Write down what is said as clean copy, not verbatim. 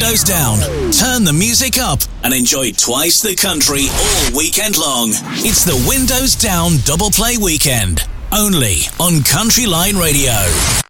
windows down, turn the music up, and enjoy twice the country all weekend long. It's the Windows Down Double Play Weekend, only on Country Line Radio.